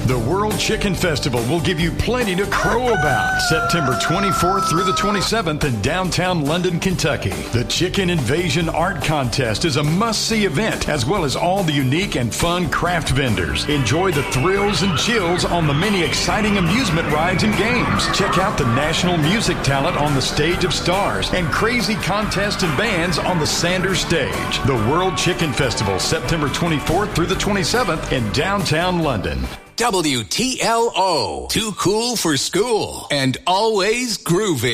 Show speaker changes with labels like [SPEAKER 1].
[SPEAKER 1] The World Chicken Festival will give you plenty to crow about. September 24th through the 27th in downtown London, Kentucky. The Chicken Invasion Art Contest is a must-see event, as well as all the unique and fun craft vendors. Enjoy the thrills and chills on the many exciting amusement rides and games. Check out the national music talent on the Stage of Stars and crazy contests and bands on the Sanders Stage. The World Chicken Festival, September 24th through the 27th in downtown London.
[SPEAKER 2] WTLO, too cool for school and always groovy.